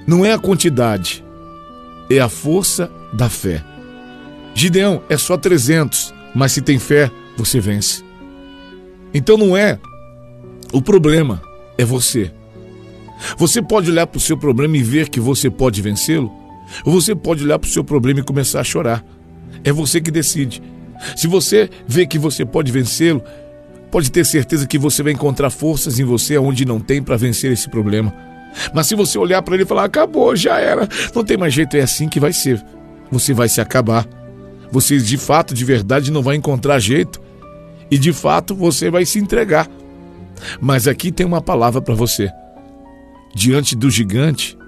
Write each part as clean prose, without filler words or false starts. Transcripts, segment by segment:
Não é a quantidade, é a força da fé. Gideão, é só 300, mas se tem fé, você vence. Então não é o problema, é você. Você pode olhar para o seu problema e ver que você pode vencê-lo, ou você pode olhar para o seu problema e começar a chorar. É você que decide. Se você vê que você pode vencê-lo, pode ter certeza que você vai encontrar forças em você onde não tem para vencer esse problema. Mas se você olhar para ele e falar, acabou, já era, não tem mais jeito, é assim que vai ser. Você vai se acabar. Você de fato, de verdade, não vai encontrar jeito. E de fato você vai se entregar. Mas aqui tem uma palavra para você. Diante do gigante,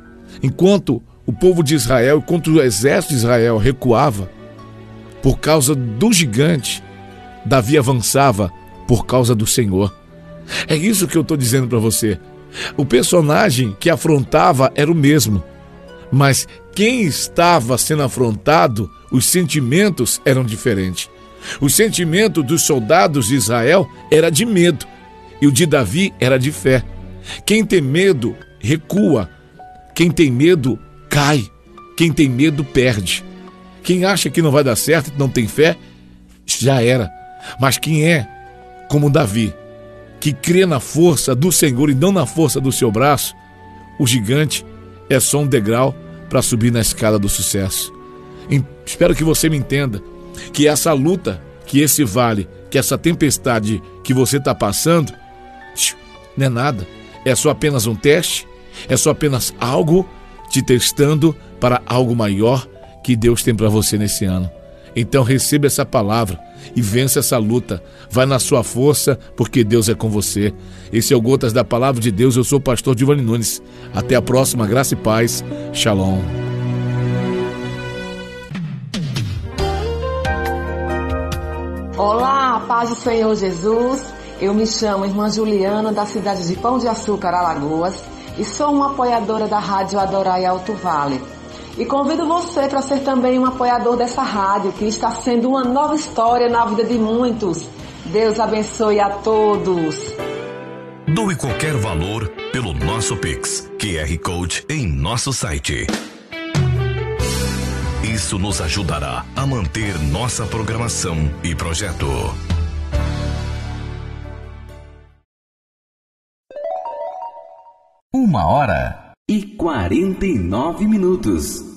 enquanto o povo de Israel, enquanto o exército de Israel recuava por causa do gigante, Davi avançava por causa do Senhor. É isso que eu estou dizendo para você. O personagem que afrontava era o mesmo, mas quem estava sendo afrontado, os sentimentos eram diferentes. O sentimento dos soldados de Israel era de medo, e o de Davi era de fé. Quem tem medo, recua. Quem tem medo, cai. Quem tem medo, perde. Quem acha que não vai dar certo, não tem fé, já era. Mas quem é como Davi, que crê na força do Senhor e não na força do seu braço, o gigante é só um degrau para subir na escada do sucesso. Espero que você me entenda que essa luta, que esse vale, que essa tempestade que você está passando, não é nada. É só apenas um teste, é só apenas algo te testando para algo maior que Deus tem para você nesse ano. Então receba essa palavra e vença essa luta. Vai na sua força, porque Deus é com você. Esse é o Gotas da Palavra de Deus. Eu sou o pastor Giovanni Nunes. Até a próxima. Graça e paz. Shalom. Olá, paz do Senhor Jesus. Eu me chamo Irmã Juliana, da cidade de Pão de Açúcar, Alagoas, e sou uma apoiadora da Rádio Adorai Alto Vale. E convido você para ser também um apoiador dessa rádio, que está sendo uma nova história na vida de muitos. Deus abençoe a todos. Doe qualquer valor pelo nosso Pix, QR Code em nosso site. Isso nos ajudará a manter nossa programação e projeto. 1h49.